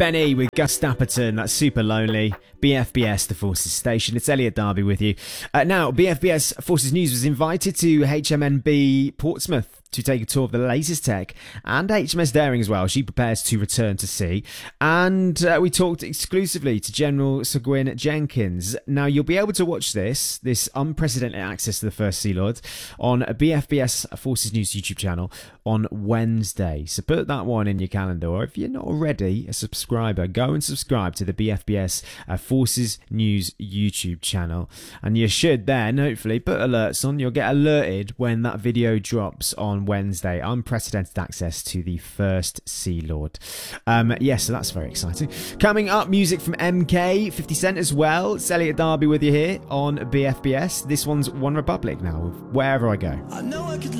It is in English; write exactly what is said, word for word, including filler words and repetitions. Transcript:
Benny with Gus Dapperton. That's Super Lonely. B F B S, the Forces Station. It's Elliot Darby with you. Uh, now, B F B S Forces News was invited to H M N B Portsmouth to take a tour of the latest tech, and H M S Daring as well. She prepares to return to sea. And uh, we talked exclusively to General Sir Gwyn Jenkins. Now, you'll be able to watch this, this unprecedented access to the First Sea Lord, on a B F B S Forces News YouTube channel on Wednesday. So put that one in your calendar, or if you're not already a subscriber, go and subscribe to the B F B S uh, Forces News YouTube channel. And you should then, hopefully, put alerts on. You'll get alerted when that video drops on Wednesday. Unprecedented access to the First Sea Lord. Um, yes, yeah, so that's very exciting. Coming up, music from M K, fifty Cent as well. It's Elliot Darby with you here on B F B S. This one's One Republic now, wherever I go. I know I could